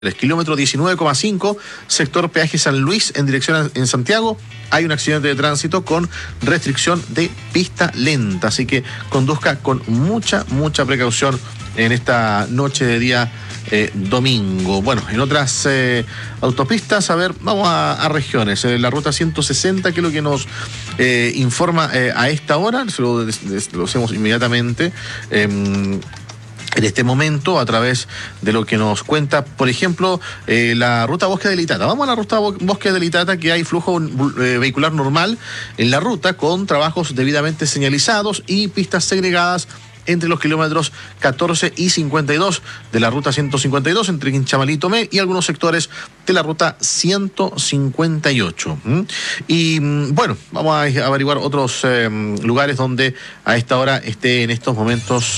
El kilómetro 19,5, sector peaje San Luis en dirección en Santiago, hay un accidente de tránsito con restricción de pista lenta, así que conduzca con mucha precaución en esta noche de día domingo. Bueno, en otras autopistas, a ver, vamos a regiones. La ruta 160, que es lo que nos informa a esta hora, lo hacemos inmediatamente. En este momento, a través de lo que nos cuenta, por ejemplo, la ruta Bosque de Litata. Vamos a la ruta Bosque de Litata, que hay flujo vehicular normal en la ruta, con trabajos debidamente señalizados y pistas segregadas entre los kilómetros 14 y 52 de la ruta 152, entre Quinchamalí y Tomé, y algunos sectores de la ruta 158. Y bueno, vamos a averiguar otros lugares donde a esta hora esté en estos momentos,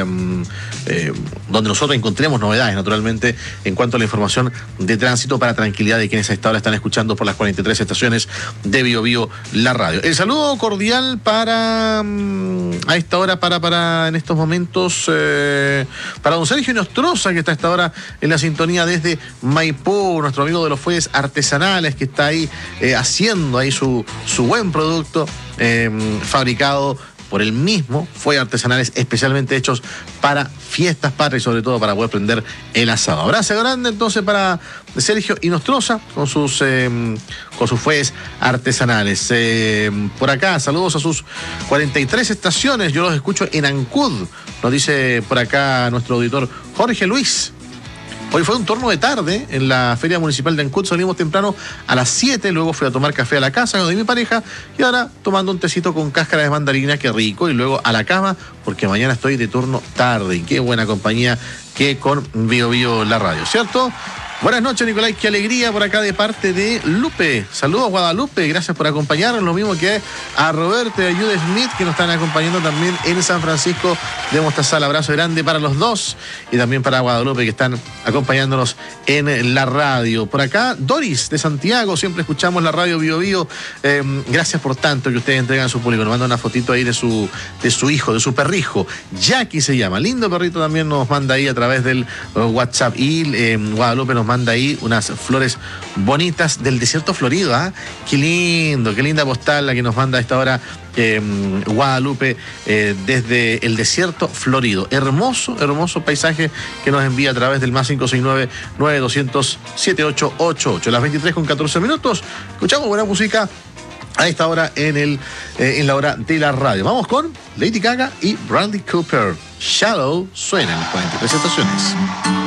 donde nosotros encontremos novedades, naturalmente, en cuanto a la información de tránsito, para tranquilidad de quienes a esta hora están escuchando por las 43 estaciones de Bio Bio, la radio. El saludo cordial para a esta hora, en estos momentos, para don Sergio Nostroza, que está a esta hora en la sintonía desde Maipú, nuestro amigo de los fuelles artesanales, que está ahí haciendo ahí su buen producto, fabricado por el mismo, fuelles artesanales especialmente hechos para fiestas patrias y sobre todo para poder prender el asado. Abrazo grande entonces para Sergio Nostroza con sus fuelles artesanales. Por acá, saludos a sus 43 estaciones, yo los escucho en Ancud, nos dice por acá nuestro auditor Jorge Luis. Hoy fue un turno de tarde en la Feria Municipal de Ancud, salimos temprano a las 7, luego fui a tomar café a la casa de mi pareja y ahora tomando un tecito con cáscara de mandarina, qué rico, y luego a la cama porque mañana estoy de turno tarde. Y qué buena compañía que con Bio Bio, la radio, ¿cierto? Buenas noches, Nicolás, qué alegría por acá de parte de Lupe. Saludos, Guadalupe, gracias por acompañarnos, lo mismo que a Roberto y a Jude Smith, que nos están acompañando también en San Francisco de Mostazal. Abrazo grande para los dos y también para Guadalupe, que están acompañándonos en la radio. Por acá, Doris de Santiago, siempre escuchamos la radio Bio Bio. Gracias por tanto que ustedes entregan a su público. Nos manda una fotito ahí de su hijo, de su perrijo. Jackie se llama, lindo perrito, también nos manda ahí a través del WhatsApp. Y Guadalupe nos manda ahí unas flores bonitas del desierto florido, ¿ah? Qué lindo, qué linda postal la que nos manda a esta hora Guadalupe desde el desierto florido. Hermoso paisaje que nos envía a través del más 569-9200-7888. Las 23:14. Escuchamos buena música a esta hora en la hora de la radio. Vamos con Lady Gaga y Bradley Cooper. Shallow suena en las 43 estaciones.